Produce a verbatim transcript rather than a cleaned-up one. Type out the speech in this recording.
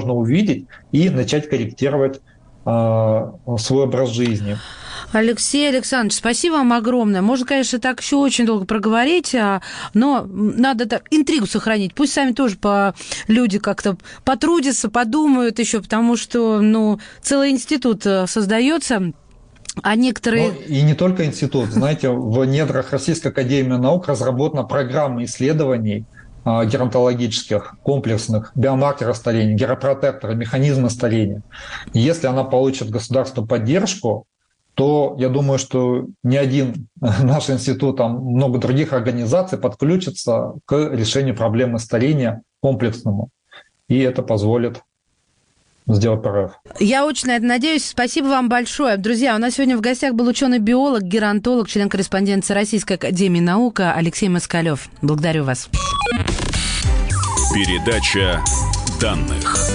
увидеть и начать корректировать э, свой образ жизни. Алексей Александрович, спасибо вам огромное. Можно, конечно, так еще очень долго проговорить, но надо так, интригу сохранить. Пусть сами тоже по, люди как-то потрудятся, подумают еще, потому что ну, целый институт создается. А некоторые... Ну, и не только институт. Знаете, в недрах Российской академии наук разработана программа исследований а, геронтологических, комплексных, биомаркеров старения, геропротектора, механизма старения. Если она получит государственную поддержку, то я думаю, что ни один наш институт, а много других организаций подключится к решению проблемы старения комплексному. И это позволит сделать прорыв. Я очень на это надеюсь. Спасибо вам большое. Друзья, у нас сегодня в гостях был ученый-биолог, геронтолог, член-корреспондент Российской академии наук Алексей Москалев. Благодарю вас. Передача данных.